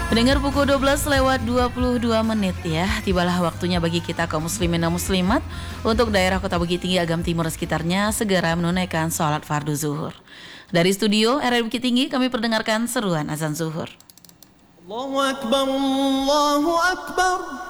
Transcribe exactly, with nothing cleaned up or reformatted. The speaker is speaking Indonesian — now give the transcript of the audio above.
Pendengar pukul dua belas lewat dua puluh dua menit ya. Tibalah waktunya bagi kita kaum muslimin dan muslimat untuk daerah Kota Bukit Tinggi, Agam Timur sekitarnya segera menunaikan sholat fardu zuhur. Dari studio R R Bukit Tinggi kami perdengarkan seruan azan zuhur. Allahu Akbar, Allahu Akbar.